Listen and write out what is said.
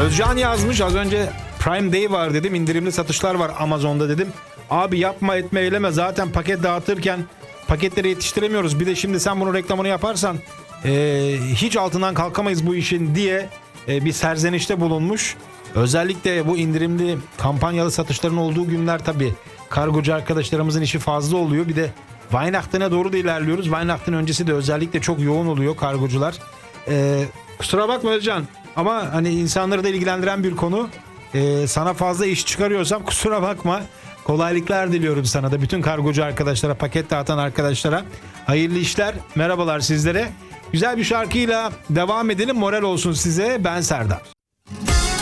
Özcan yazmış, az önce Prime Day var dedim, indirimli satışlar var Amazon'da dedim. Abi yapma etme eyleme, zaten paket dağıtırken paketleri yetiştiremiyoruz. Bir de şimdi sen bunun reklamını yaparsan hiç altından kalkamayız bu işin diye bir serzenişte bulunmuş. Özellikle bu indirimli kampanyalı satışların olduğu günler tabii kargocu arkadaşlarımızın işi fazla oluyor. Bir de Weihnachten'e doğru da ilerliyoruz. Weihnachten öncesi de özellikle çok yoğun oluyor kargocular. Kusura bakma Özcan ama hani insanları da ilgilendiren bir konu. Sana fazla iş çıkarıyorsam kusura bakma. Kolaylıklar diliyorum sana da, bütün kargocu arkadaşlara, paket dağıtan arkadaşlara. Hayırlı işler, merhabalar sizlere. Güzel bir şarkıyla devam edelim, moral olsun size. Ben Serdar.